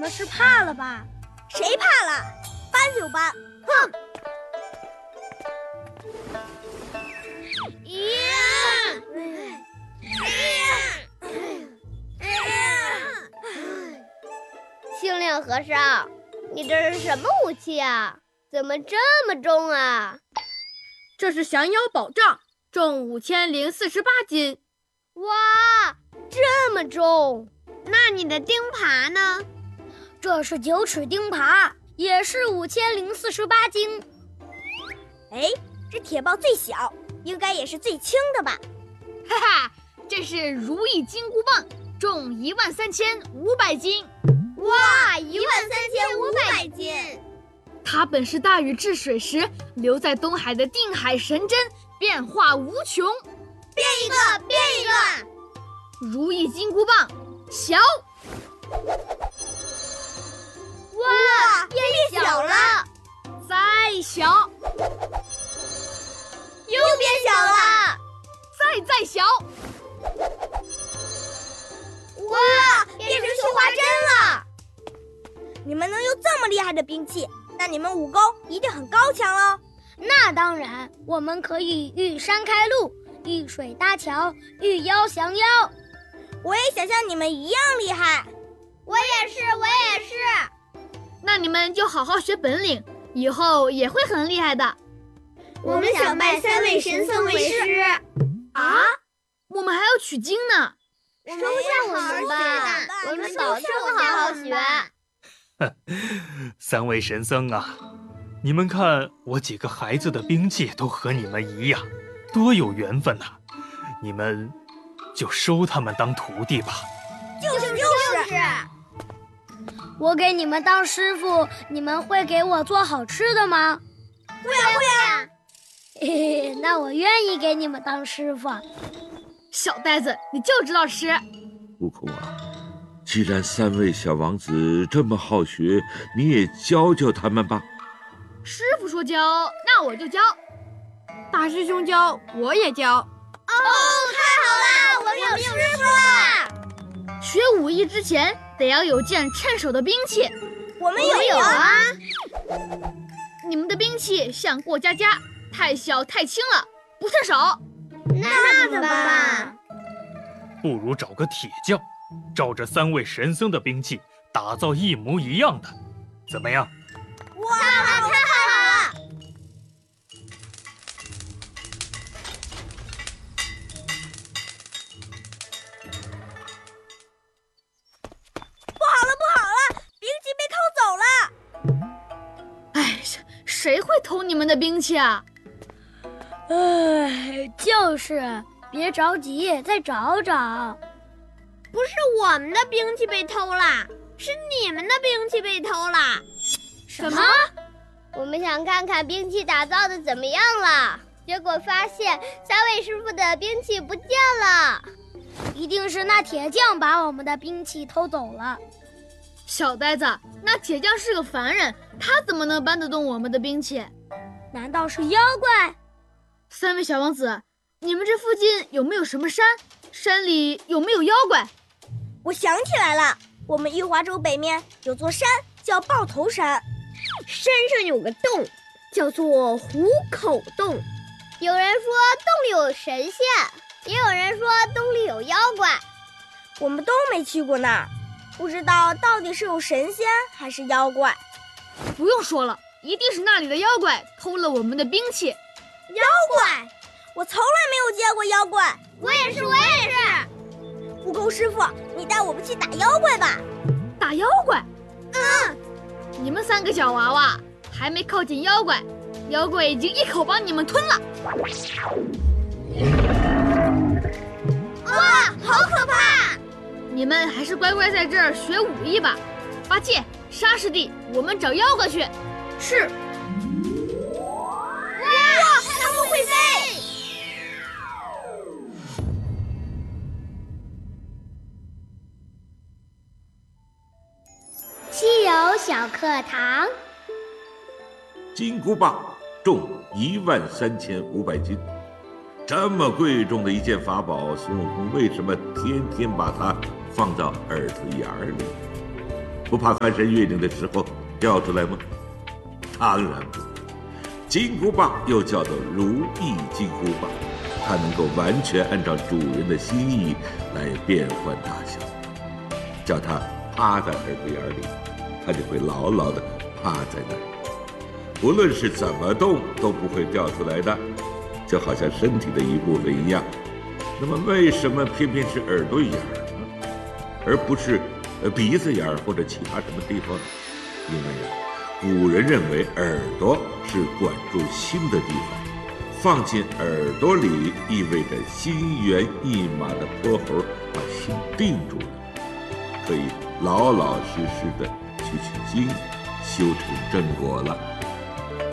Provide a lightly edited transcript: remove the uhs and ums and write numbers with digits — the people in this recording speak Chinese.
是怕了吧？ 谁怕了？搬就搬！哼！ 青脸和尚，你这是什么武器啊？怎么这么重啊？ 这是降妖宝杖，重5048斤。 哇，这么重！那你的钉耙呢？ 这是9齿钉耙，也是5048斤。 哎，这铁棒最小，应该也是最轻的吧？ 哈哈，这是如意金箍棒，重13500斤。 哇，13500斤！ 它本是大禹治水时留在东海的定海神针，变化无穷。 变一个！ 如意金箍棒，小。 哇，变小了！ 再小， 又变小了！ 再小！ 哇，变成绣花针了！ 你们能有这么厉害的兵器，那你们武功一定很高强哦。 那当然，我们可以遇山开路，遇水搭桥，遇妖降妖。 我也想像你们一样厉害。 我也是。 那你们就好好学本领，以后也会很厉害的。 我们想拜3位神僧为师。 啊？我们还要取经呢。 收下我们吧，我们保证好好学。 3位神僧啊，你们看我几个孩子的兵器都和你们一样，多有缘分呐！你们就收他们当徒弟吧。 就是。 我给你们当师傅，你们会给我做好吃的吗？ 会啊。 嘿嘿，那我愿意给你们当师傅。 小呆子，你就知道吃。 悟空啊，既然3位小王子这么好学，你也教教他们吧。 师傅说教，那我就教。大师兄教，我也教。 哦，太好了，我们有师傅了！ 学武艺之前，得要有件趁手的兵器。 我们有啊！ 你们的兵器像过家家，太小太轻了，不趁手。 那怎么办？ 不如找个铁匠，照着3位神僧的兵器打造一模一样的，怎么样？ 哇， 太好了！ 不好了，兵器被偷走了！ 哎，谁会偷你们的兵器啊？ 就是，别着急，再找找。 不是我们的兵器被偷啦，是你们的兵器被偷啦。 什么？ 我们想看看兵器打造的怎么样了，结果发现3位师傅的兵器不见了。 一定是那铁匠把我们的兵器偷走了。 小呆子，那铁匠是个凡人，他怎么能搬得动我们的兵器？ 难道是妖怪 ？3位小王子，你们这附近有没有什么山？山里有没有妖怪？ 我想起来了，我们玉华州北面有座山叫豹头山， 山上有个洞叫做虎口洞。有人说洞里有神仙，也有人说洞里有妖怪。 我们都没去过那儿，不知道到底是有神仙还是妖怪。 不用说了，一定是那里的妖怪偷了我们的兵器。 妖怪？我从来没有见过妖怪。 我也是。 悟空师傅，你带我们去打妖怪吧。 打妖怪？你们3个小娃娃还没靠近妖怪，妖怪已经一口把你们吞了。 哇，好可怕！ 你们还是乖乖在这儿学武艺吧。八戒、沙师弟，我们找妖怪去。 是。 哇，他们会飞！ 西游小课堂。 金箍棒重13500斤，这么贵重的一件法宝，孙悟空为什么天天把它放到耳朵眼里？ 不怕翻山越岭的时候掉出来吗？当然不。金箍棒又叫做如意金箍棒，它能够完全按照主人的心意来变换大小。叫它趴在耳朵眼里，它就会牢牢地趴在那儿，无论是怎么动都不会掉出来的，就好像身体的一部分一样。那么为什么偏偏是耳朵眼呢，而不是鼻子眼或者其他什么地方？因为古人认为耳朵是管住心的地方，放进耳朵里意味着心猿意马的泼猴把心定住了，可以老老实实的去取经，修成正果了。